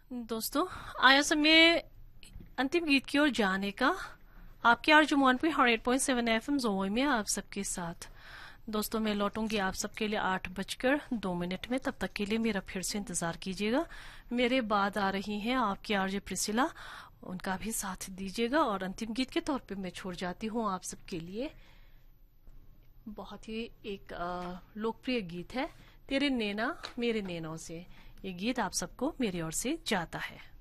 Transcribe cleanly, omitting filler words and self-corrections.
दोस्तों, आया समय अंतिम गीत की ओर जाने का। आपके आरजू 100.7 FM जोई में आप सबके साथ। दोस्तों, मैं लौटूंगी आप सबके लिए 8:02 में। तब तक के लिए मेरा फिर से इंतज़ार कीजिएगा। मेरे बाद आ रही हैं आपकी आरजे प्रिसिला, उनका भी साथ दीजिएगा। और अंतिम गीत के तौर पे मैं छोड़ जाती हूँ आप सबके लिए बहुत ही एक लोकप्रिय गीत है, तेरे नैना मेरे नैनों से। ये गीत आप सबको मेरी ओर से जाता है।